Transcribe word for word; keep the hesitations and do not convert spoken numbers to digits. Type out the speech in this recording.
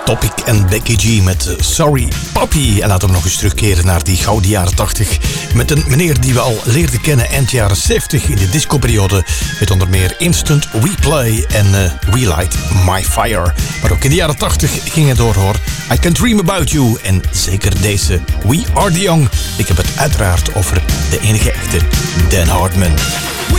Topic en Becky G met Sorry Papi. En laten we nog eens terugkeren naar die gouden jaren tachtig. Met een meneer die we al leerden kennen eind jaren zeventig in de discoperiode. Met onder meer Instant Replay en uh, We Light My Fire. Maar ook in de jaren tachtig ging het door hoor. I Can Dream About You. En zeker deze We Are The Young. Ik heb het uiteraard over de enige echte Dan Hartman.